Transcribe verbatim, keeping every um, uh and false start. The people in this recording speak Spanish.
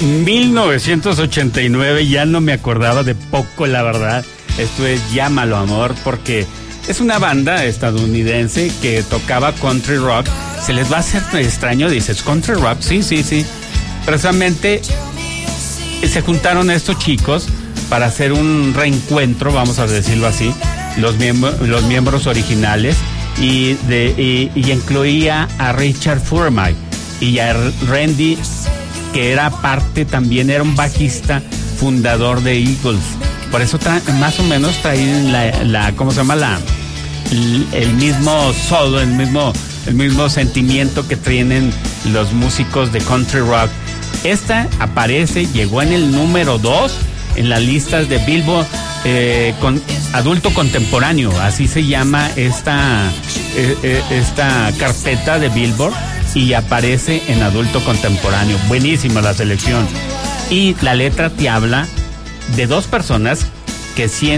mil novecientos ochenta y nueve, ya no me acordaba de poco, la verdad. Esto es Llámalo Amor, porque es una banda estadounidense que tocaba country rock. Se les va a hacer extraño, dices, country rock, sí, sí, sí. Precisamente se juntaron estos chicos para hacer un reencuentro, vamos a decirlo así, los, miemb- los miembros originales, y, de, y, y incluía a Richard Furman y a Randy, que era parte también, era un bajista fundador de Eagles. Por eso tra- más o menos traen la, la, ¿cómo se llama? La, el, el mismo solo, el mismo, el mismo sentimiento que tienen los músicos de country rock. Esta aparece, llegó en el número dos en las listas de Billboard, eh, con adulto contemporáneo, así se llama esta, eh, eh, esta carpeta de Billboard, y aparece en adulto contemporáneo. Buenísima la selección. Y la letra te habla de dos personas que sienten